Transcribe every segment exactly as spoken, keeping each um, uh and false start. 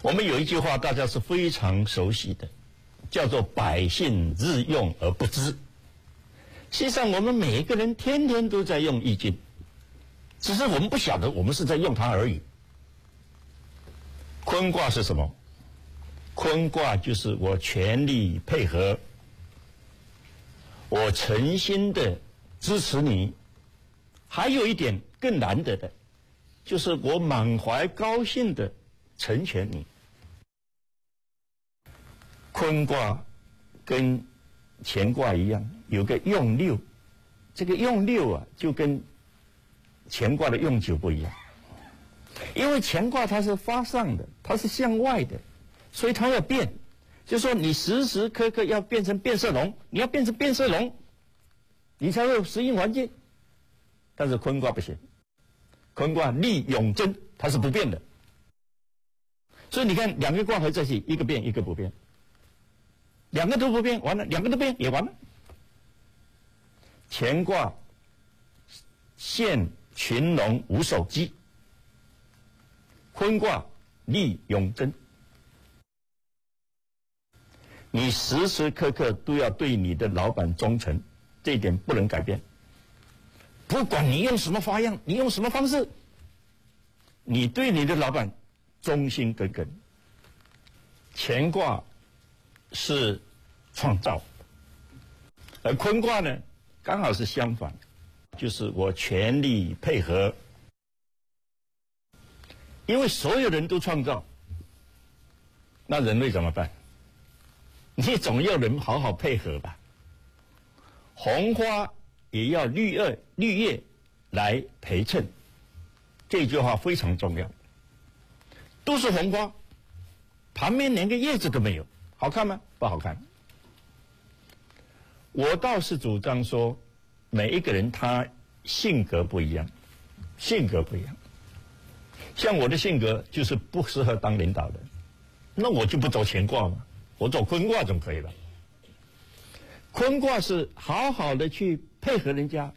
我们有一句话大家是非常熟悉的，叫做百姓日用而不知。实际上我们每一个人天天都在用易经，只是我们不晓得我们是在用它而已。坤卦是什么？坤卦就是我全力配合，我诚心的支持你。还有一点更难得的，就是我满怀高兴的成全你。坤卦跟乾卦一样，有个用六，这个用六啊，就跟乾卦的用九不一样。因为乾卦它是发上的，它是向外的，所以它要变，就是说你时时刻刻要变成变色龙，你要变成变色龙，你才会适应环境。但是坤卦不行，坤卦利永贞，它是不变的。所以你看，两个卦合在一起，一个变，一个不变。两个都不变，完了；两个都变，也完了。乾卦现群龙无首鸡，坤卦利永贞。你时时刻刻都要对你的老板忠诚，这一点不能改变。不管你用什么花样，你用什么方式，你对你的老板忠心耿耿。乾卦是创造，而坤卦呢，刚好是相反，就是我全力配合。因为所有人都创造，那人类怎么办？你总要人好好配合吧。红花也要绿叶绿叶来陪衬，这句话非常重要。都是红花，旁边连个叶子都没有，好看吗？不好看。我倒是主张说，每一个人他性格不一样，性格不一样。像我的性格就是不适合当领导的，那我就不走乾卦嘛，我走坤卦总可以了。坤卦是好好的去配合人家。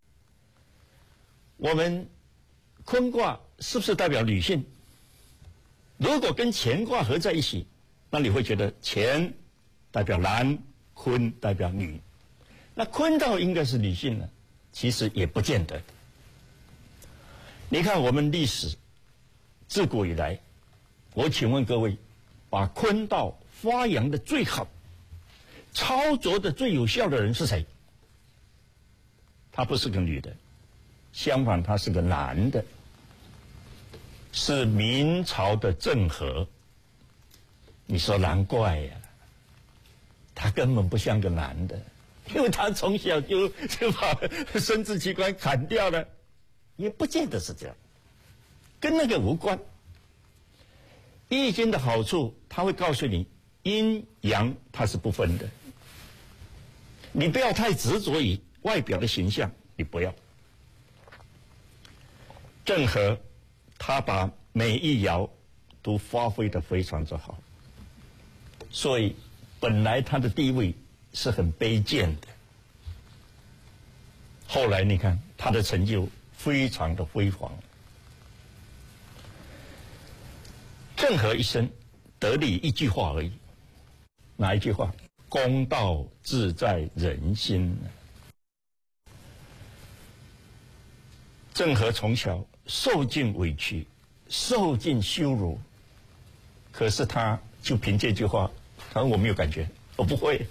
我们坤卦是不是代表女性？如果跟乾卦合在一起，那你会觉得乾代表男，坤代表女。那坤道应该是女性呢？其实也不见得。你看我们历史自古以来，我请问各位，把坤道发扬的最好、操作的最有效的人是谁？他不是个女的，相反他是个男的，是明朝的郑和。你说难怪呀、啊，他根本不像个男的，因为他从小就就把生殖器官砍掉了，也不见得是这样，跟那个无关。易经的好处，他会告诉你阴阳它是不分的，你不要太执着于外表的形象，你不要。郑和他把每一爻都发挥得非常之好，所以本来他的地位是很卑贱的，后来你看他的成就非常的辉煌。郑和一生得力一句话而已，哪一句话？公道自在人心。郑和从小受尽委屈，受尽羞辱，可是他就凭这句话，他说我没有感觉，我不会。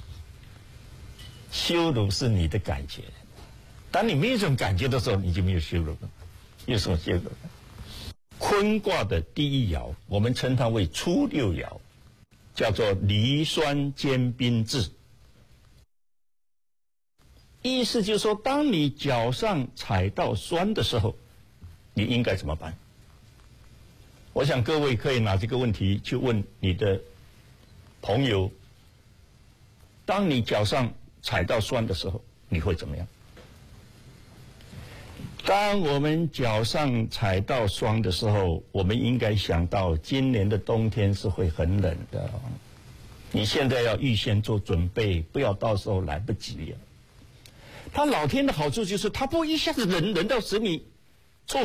羞辱是你的感觉，当你没有这种感觉的时候，你就没有羞辱了，有什么羞辱呢？坤卦的第一爻，我们称它为初六爻，叫做离酸兼冰至。意思就是说，当你脚上踩到酸的时候，你应该怎么办？我想各位可以拿这个问题去问你的朋友，当你脚上踩到酸的时候，你会怎么样？当我们脚上踩到霜的时候，我们应该想到今年的冬天是会很冷的，你现在要预先做准备，不要到时候来不及了。它老天的好处就是它不一下子冷冷到使你